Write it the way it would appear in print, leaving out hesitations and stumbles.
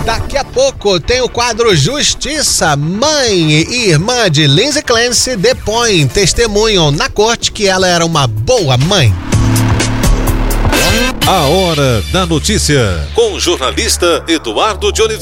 Daqui a pouco tem o quadro Justiça. Mãe e irmã de Lindsay Clancy depõem, testemunham na corte que ela era uma boa mãe. A Hora da Notícia, com o jornalista Eduardo de Oliveira.